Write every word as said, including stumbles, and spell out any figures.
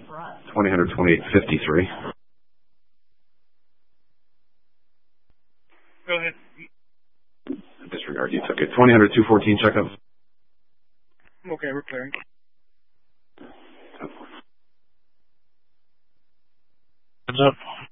twenty hundred twenty-eight fifty-three. Go ahead. Disregard, you took it. twenty hundred two fourteen checkup. Okay, we're clearing. Heads up.